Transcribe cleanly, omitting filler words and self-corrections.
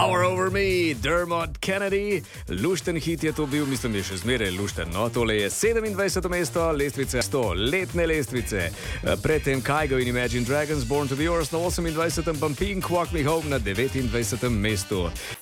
Power Over Me, Dermot Kennedy. Lušten hit je to bil, mislim, je še zmeraj lušten. No? Tole je 27. mesto lestvice, 100-letne lestvice. Predtem Kygo in Imagine Dragons, Born to be Yours na 28. pa Pink, Walk Me Home na 29. mestu.